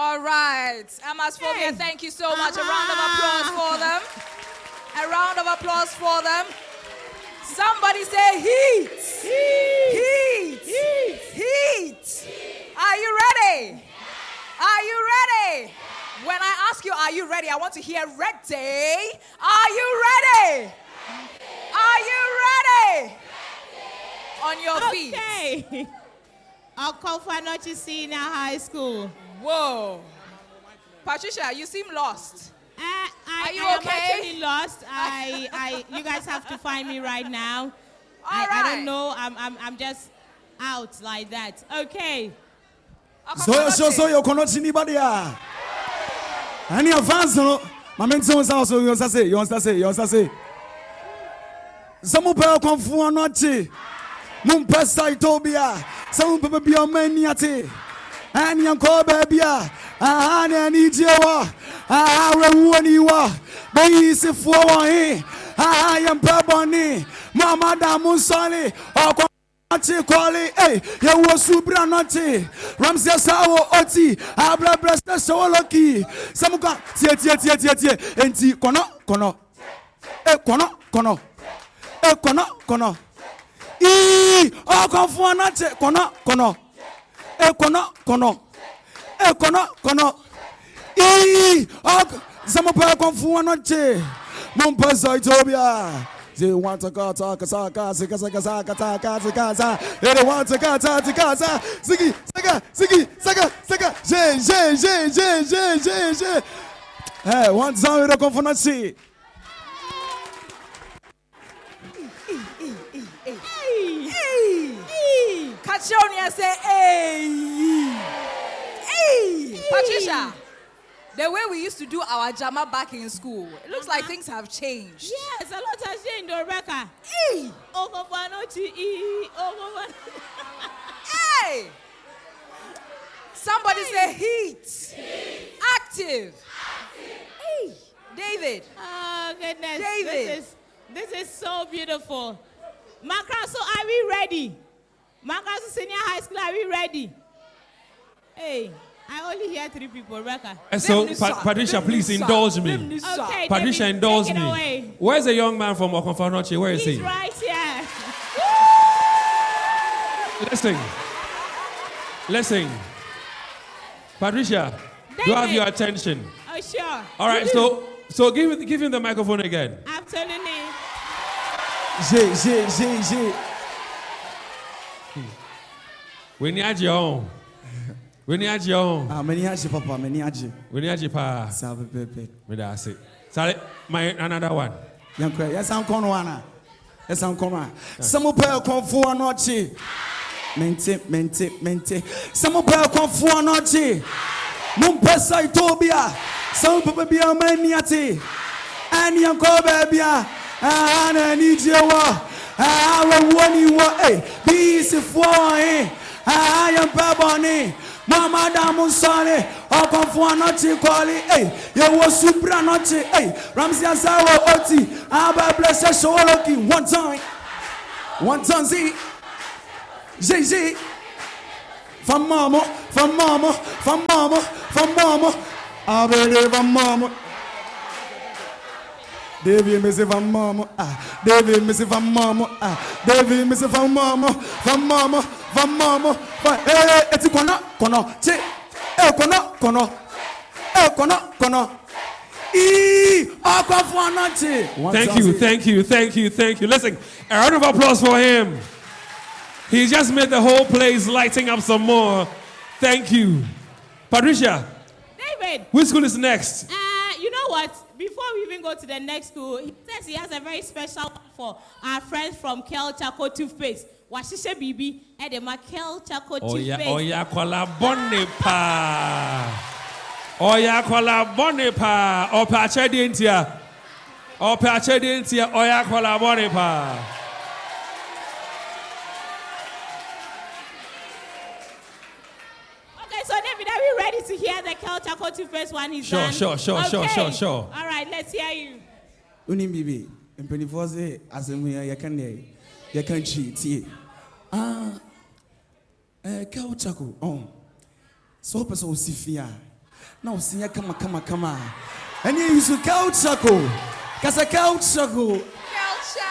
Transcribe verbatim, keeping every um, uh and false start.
All right. Amasphobia, hey. Thank you so much. Uh-huh. A round of applause for them. A round of applause for them. Somebody say heat. Heat. Heat. Heat. Heat. Are you ready? Are you ready? When I ask you, are you ready? I want to hear ready. Are you ready? Are you ready? On your feet. Okay. Okomfo Anokye Senior High School. Whoa. Patricia, you seem lost. Uh, I, Are you I okay? am actually lost. I, I, you guys have to find me right now. All I, right. I don't know. I'm, I'm, I'm just out like that. Okay. So, so, so, you cannot see anybody. Any advance, no? My main son also, you want to say, you want to say, you want to say. Some people come for Anokye. Mumpesa Itobia. Some people be a man yate. And young call baby. Ah, I need you. Ah, I want you. Baby, si for one. Ah, I am Paboni. Mama Damusoni. Oh, Quali. Hey, you was super Anokye. Ramsey Sawo Oti. Abra Bresta Soloki. Some got tia tia tia tia tia. And tea kono kono. Eh, kono kono. Eh, kono kono. E Okomfo Anokye kono kono. E kono kono. E kono kono. E ok some pa Okomfo Anokye. Mumpesa Itobia. They want to go talk saka sika sika saka saka sika saka. They want to go talk sika saka siki saka siki saka saka. Je je je je je je je. Hey, one time with Okomfo Anokye. Kachonia say, hey. Hey. Patricia, the way we used to do our jama back in school, it looks uh-huh. like things have changed. Yes, a lot has changed, Rebecca. Hey. Okomfo Anokye. Hey. Somebody hey. Say heat. Heat. Active. Active. Hey. David. Oh, goodness. David. This is, this is so beautiful. Macraso, are we ready? Macraso Senior High School, are we ready? Hey, I only hear three people, Rebecca. So, pa- Patricia, please indulge me. Okay, Patricia, David, indulge take it me. Away. Where's the young man from Okomfo Anokye? Where is He's he? He's right here. Listen. Listen. Patricia, David. do I have your attention? Oh, sure. All right, so so give, give him the microphone again. Absolutely. J, J, J, J. We need your own. We need your own. Ah, many aji, Papa, many aji. We need your pa. Sabe pepe. Me da say. Sorry, my another one. Young cry. Yes, I'm coming one. Yes, I'm coming. Some of them come for Anokye. Mente, mente, mente. Some of them come for Anokye. Mumpesa Itobia. Some people be a man yate. And young call baby. Ah, I need you. Ah, I want you. Hey, be si for one. Ah, I am Paboni. Mama Damusoni. Okomfo Anokye Kwali. Hey, you was super Anokye. Hey, Ramsey Sawo Oti. Abba Bresta Soloki. One time. One time, see. J J. From mama, from mama, from mama, from mama. I believe from mama. David Missy from mama, ah, David Missy from mama, ah, David Missy from mama, from mama, from mama. Hey, it's kono, kono, che, eh, kono, kono, eh, kono, kono. E Okomfo Anokye. Thank you, thank you, thank you, thank you. Listen, a round of applause for him. He just made the whole place lighting up some more. Thank you. Patricia. David. Which school is next? Uh, you know what? Before we even go to the next school, he says he has a very special one for our friends from Kel Chaco Toothpaste. Washishe Bibi, Edema Kel Chaco Oh yeah, Toothpaste. oh yeah, kola bonne pa. Oh yeah, kola bonne pa. Oh pa chedi intia. Oh pa chedi intia. Oh yeah, kola bonne pa. Okay, so David, are we ready to hear the Kel Chaco Toothpaste one he's Sure, done? sure, sure, okay. sure, sure, sure. All right, let's hear you. Unim bibi, mpeni foze asemu ya yakane, yakan chi Ah, eh, Kel Chaco, oh, so person osifia. No, see, come on, come on, come on. And you use a couch circle. Cause a couch circle.